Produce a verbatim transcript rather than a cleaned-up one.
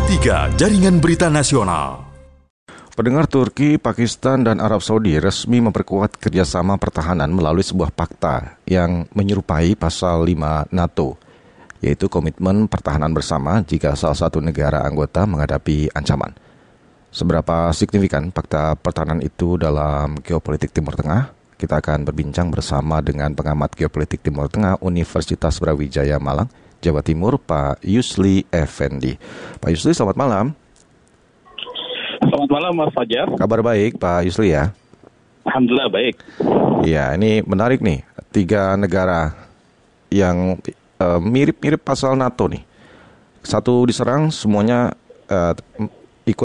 tiga Jaringan Berita Nasional. Pendengar, Turki, Pakistan, dan Arab Saudi resmi memperkuat kerjasama pertahanan melalui sebuah fakta yang menyerupai pasal lima NATO, yaitu komitmen pertahanan bersama jika salah satu negara anggota menghadapi ancaman. Seberapa signifikan fakta pertahanan itu dalam geopolitik Timur Tengah? Kita akan berbincang bersama dengan pengamat geopolitik Timur Tengah Universitas Brawijaya Malang, Jawa Timur, Pak Yusli Effendi. Pak Yusli, selamat malam. Selamat malam, Mas Fajar. Kabar baik, Pak Yusli ya? Alhamdulillah baik. Iya, ini menarik nih. Tiga negara yang uh, mirip-mirip pasal NATO nih. Satu diserang, semuanya uh,